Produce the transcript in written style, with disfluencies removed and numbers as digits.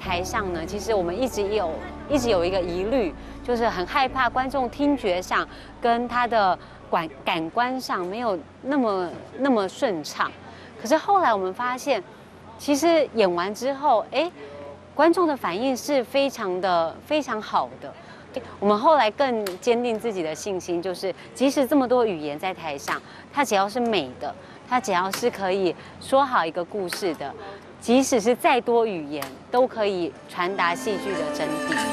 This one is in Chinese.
台上呢，其实我们一直有一个疑虑，就是很害怕观众听觉上跟他的感官上没有那么顺畅。可是后来我们发现，其实演完之后，观众的反应是非常好的。我们后来更坚定自己的信心，就是即使这么多语言在台上，它只要是美的，它只要是可以说好一个故事的，即使是再多语言，都可以传达戏剧的真谛。